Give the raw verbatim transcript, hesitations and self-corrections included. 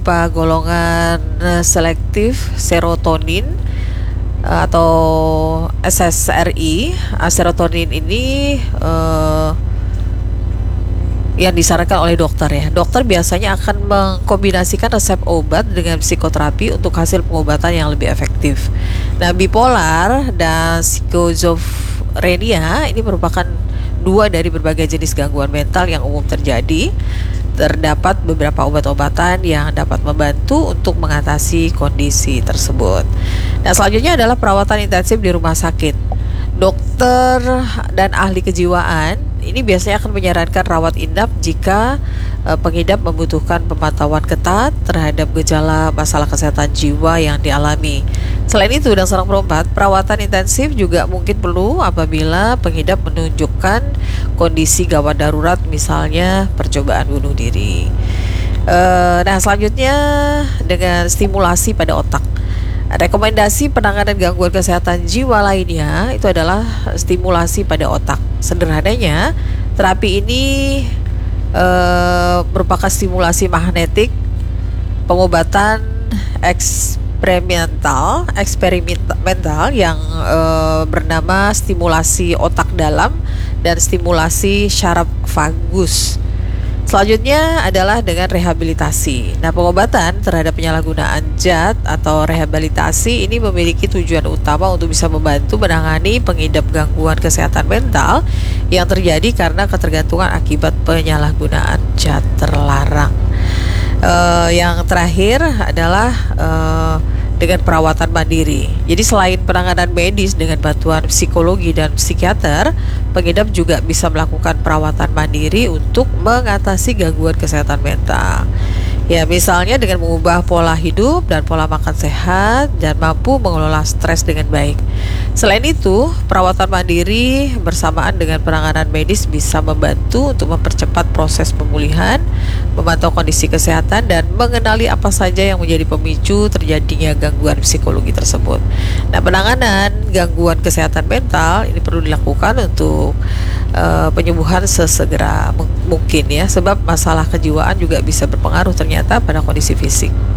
berupa golongan eh, selektif serotonin eh, atau S S R I. Ah, serotonin ini eh, yang disarankan oleh dokter ya. Dokter biasanya akan mengkombinasikan resep obat dengan psikoterapi untuk hasil pengobatan yang lebih efektif. Nah, bipolar dan skizofrenia ini merupakan dua dari berbagai jenis gangguan mental yang umum terjadi. Terdapat beberapa obat-obatan yang dapat membantu untuk mengatasi kondisi tersebut. Nah, selanjutnya adalah perawatan intensif di rumah sakit. Dokter dan ahli kejiwaan ini biasanya akan menyarankan rawat inap jika uh, pengidap membutuhkan pemantauan ketat terhadap gejala masalah kesehatan jiwa yang dialami. Selain itu, dan seorang perempat, perawatan intensif juga mungkin perlu apabila pengidap menunjukkan kondisi gawat darurat, misalnya percobaan bunuh diri. Uh, nah, selanjutnya dengan stimulasi pada otak. Rekomendasi penanganan gangguan kesehatan jiwa lainnya itu adalah stimulasi pada otak. Sederhananya, terapi ini e, merupakan stimulasi magnetik, pengobatan eksperimental, eksperimental yang e, bernama stimulasi otak dalam dan stimulasi syaraf vagus. Selanjutnya adalah dengan rehabilitasi. Nah, pengobatan terhadap penyalahgunaan zat atau rehabilitasi ini memiliki tujuan utama untuk bisa membantu menangani pengidap gangguan kesehatan mental yang terjadi karena ketergantungan akibat penyalahgunaan zat terlarang. Uh, yang terakhir adalah uh, dengan perawatan mandiri. Jadi selain penanganan medis dengan bantuan psikologi dan psikiater, pengidap juga bisa melakukan perawatan mandiri untuk mengatasi gangguan kesehatan mental. Ya, misalnya dengan mengubah pola hidup dan pola makan sehat dan mampu mengelola stres dengan baik. Selain itu, perawatan mandiri bersamaan dengan penanganan medis bisa membantu untuk mempercepat proses pemulihan, memantau kondisi kesehatan, dan mengenali apa saja yang menjadi pemicu terjadinya gangguan psikologi tersebut. Nah, penanganan gangguan kesehatan mental ini perlu dilakukan untuk uh, penyembuhan sesegera mungkin ya, sebab masalah kejiwaan juga bisa berpengaruh ternyata pada kondisi fisik.